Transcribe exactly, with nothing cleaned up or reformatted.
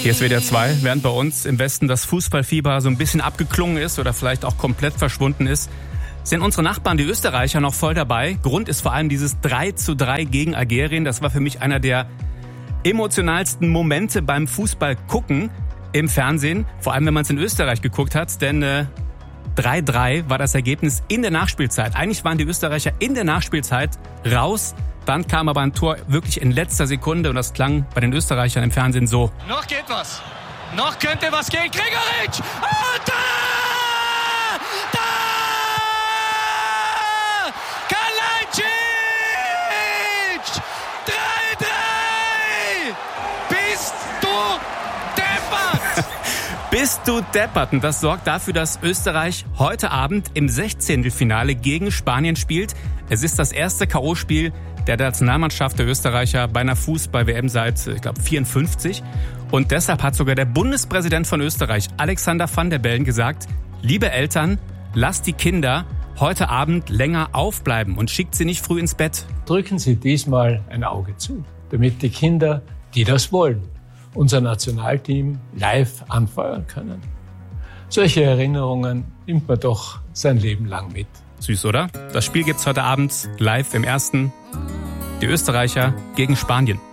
Hier ist W D R zwei, während bei uns im Westen das Fußballfieber so ein bisschen abgeklungen ist oder vielleicht auch komplett verschwunden ist, sind unsere Nachbarn, die Österreicher, noch voll dabei. Grund ist vor allem dieses drei zu drei gegen Algerien. Das war für mich einer der emotionalsten Momente beim Fußball gucken im Fernsehen. Vor allem, wenn man es in Österreich geguckt hat, denn äh, drei drei war das Ergebnis in der Nachspielzeit. Eigentlich waren die Österreicher in der Nachspielzeit raus. Dann kam aber ein Tor wirklich in letzter Sekunde und das klang bei den Österreichern im Fernsehen so. Noch geht was. Noch könnte was gehen. Gregoritsch! Und da! Da! Kalajdzic! drei drei! Bist du deppert! Bist du deppert? Und das sorgt dafür, dass Österreich heute Abend im Sechzehntelfinale gegen Spanien spielt. Es ist das erste K O-Spiel der Nationalmannschaft der Österreicher bei einer Fußball-W M seit, ich glaube, vierundfünfzig. Und deshalb hat sogar der Bundespräsident von Österreich, Alexander Van der Bellen, gesagt, liebe Eltern, lasst die Kinder heute Abend länger aufbleiben und schickt sie nicht früh ins Bett. Drücken Sie diesmal ein Auge zu, damit die Kinder, die das wollen, unser Nationalteam live anfeuern können. Solche Erinnerungen nimmt man doch sein Leben lang mit. Süß, oder? Das Spiel gibt's heute Abend live im Ersten. Die Österreicher gegen Spanien.